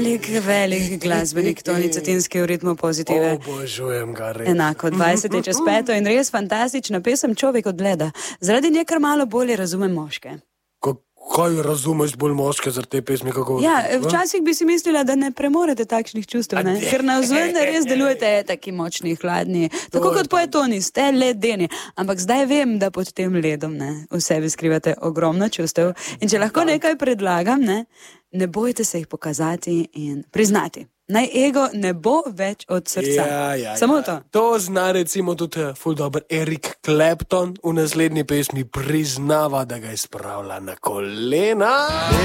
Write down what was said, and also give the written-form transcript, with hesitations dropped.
Velik glasbenik, Toni Cetinski v ritmu Pozitive. Obožujem ga res. Enako, 20 čez 5 in res fantastična pesem Človek od leda. Zaradi nje kar malo bolje razumem moške. Kaj razumeš bolj moške za te pesmi? Včasih bi si mislila, da ne premorete takšnih čustev, ne? Ker navzven res delujete taki močni, hladni, tako kot poje Toni, ste ledeni. Ampak zdaj vem, da pod tem ledom v sebi skrivate ogromno čustev in če lahko nekaj predlagam, ne bojte se jih pokazati in priznati. Naj ego ne bo več od srca. Samo to. To zna recimo tudi ful dober Eric Clapton v naslednji pesmi priznava, da ga je spravila na kolena.